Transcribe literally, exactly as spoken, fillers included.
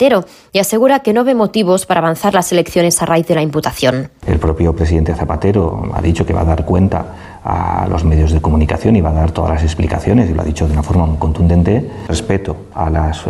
Zapatero y asegura que no ve motivos para avanzar las elecciones a raíz de la imputación. El propio presidente Zapatero ha dicho que va a dar cuenta a los medios de comunicación y va a dar todas las explicaciones, y lo ha dicho de una forma muy contundente. Respeto a las